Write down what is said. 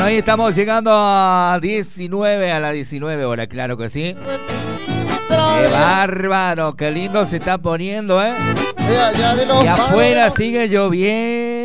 ahí estamos llegando a 19, a las 19 horas, claro que sí. ¡Qué bárbaro! ¡Qué lindo se está poniendo, eh! Ya de los y afuera sigue lloviendo.